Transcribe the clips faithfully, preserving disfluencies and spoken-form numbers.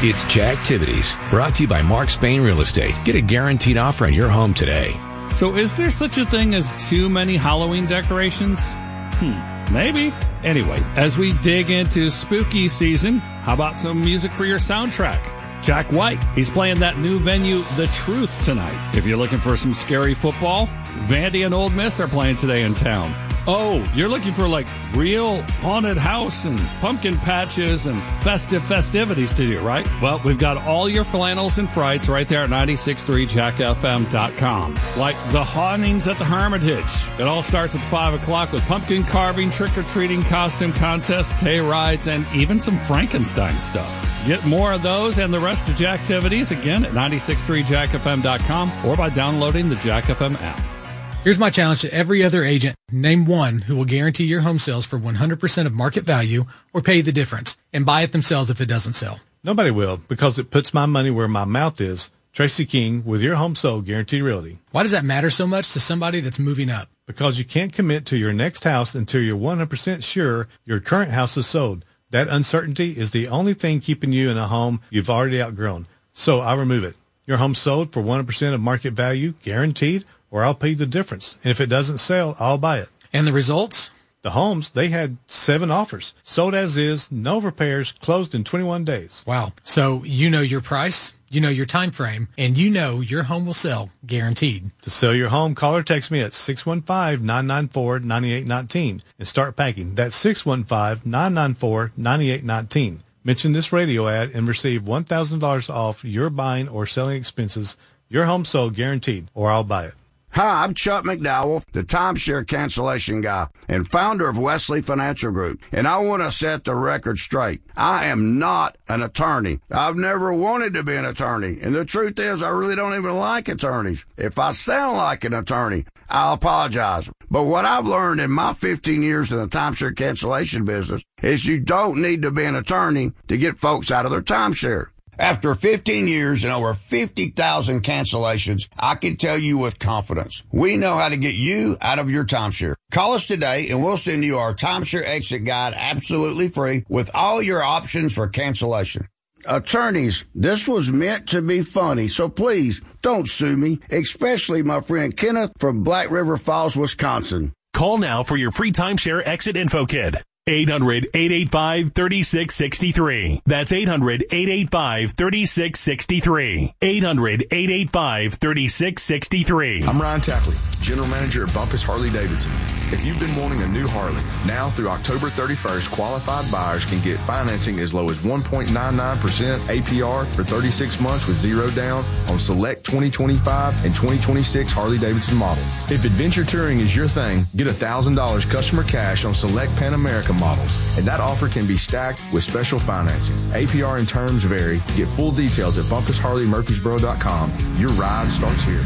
It's Jacktivities, brought to you by Mark Spain Real Estate. Get a guaranteed offer on your home today. So is there such a thing as too many Halloween decorations? Hmm, maybe. Anyway, as we dig into spooky season, how about some music for your soundtrack? Jack White, he's playing that new venue, The Truth, tonight. If you're looking for some scary football, Vandy and Ole Miss are playing today in town. Oh, you're looking for like real haunted house and pumpkin patches and festive festivities to do, right? Well, we've got all your flannels and frights right there at ninety-six point three jack f m dot com. Like the hauntings at the Hermitage. It all starts at five o'clock with pumpkin carving, trick-or-treating, costume contests, hay rides, and even some Frankenstein stuff. Get more of those and the rest of Jacktivities again at ninety-six point three jack f m dot com or by downloading the Jack F M app. Here's my challenge to every other agent. Name one who will guarantee your home sales for one hundred percent of market value or pay the difference and buy it themselves if it doesn't sell. Nobody will, because it puts my money where my mouth is. Tracy King with Your Home Sold Guaranteed Realty. Why does that matter so much to somebody that's moving up? Because you can't commit to your next house until you're one hundred percent sure your current house is sold. That uncertainty is the only thing keeping you in a home you've already outgrown. So I remove it. Your home sold for one hundred percent of market value, guaranteed, or I'll pay the difference. And if it doesn't sell, I'll buy it. And the results? The homes, they had seven offers. Sold as is, no repairs, closed in twenty-one days. Wow. So you know your price, you know your time frame, and you know your home will sell, guaranteed. To sell your home, call or text me at six one five, nine nine four, nine eight one nine and start packing. That's six one five, nine nine four, nine eight one nine. Mention this radio ad and receive one thousand dollars off your buying or selling expenses. Your home sold, guaranteed, or I'll buy it. Hi, I'm Chuck McDowell, the timeshare cancellation guy and founder of Wesley Financial Group, and I want to set the record straight. I am not an attorney. I've never wanted to be an attorney, and the truth is I really don't even like attorneys. If I sound like an attorney, I'll apologize. But what I've learned in my fifteen years in the timeshare cancellation business is you don't need to be an attorney to get folks out of their timeshare. After fifteen years and over fifty thousand cancellations, I can tell you with confidence, we know how to get you out of your timeshare. Call us today and we'll send you our timeshare exit guide absolutely free with all your options for cancellation. Attorneys, this was meant to be funny, so please don't sue me, especially my friend Kenneth from Black River Falls, Wisconsin. Call now for your free timeshare exit info kit. eight hundred, eight eight five, three six six three. That's eight hundred, eight eight five, three six six three. eight hundred, eight eight five, three six six three. I'm Ryan Tapley, General Manager at Bumpus Harley Davidson. If you've been wanting a new Harley, now through October thirty-first, qualified buyers can get financing as low as one point nine nine percent A P R for thirty-six months with zero down on select twenty twenty-five and twenty twenty-six Harley Davidson models. If adventure touring is your thing, get one thousand dollars customer cash on select Pan America models, and that offer can be stacked with special financing. A P R and terms vary. Get full details at bumpus harley murfreesboro dot com. Your ride starts here.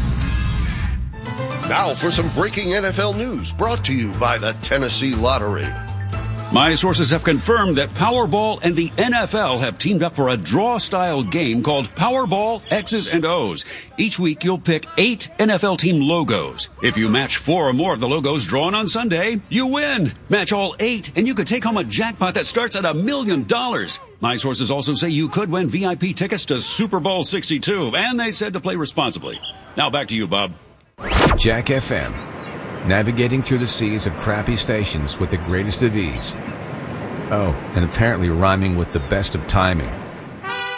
Now for some breaking N F L news brought to you by the Tennessee Lottery. My sources have confirmed that Powerball and the N F L have teamed up for a draw-style game called Powerball X's and O's. Each week, you'll pick eight N F L team logos. If you match four or more of the logos drawn on Sunday, you win. Match all eight, and you could take home a jackpot that starts at a million dollars. My sources also say you could win V I P tickets to Super Bowl sixty-two, and they said to play responsibly. Now back to you, Bob. Jack F M. Navigating through the seas of crappy stations with the greatest of ease. Oh, and apparently rhyming with the best of timing.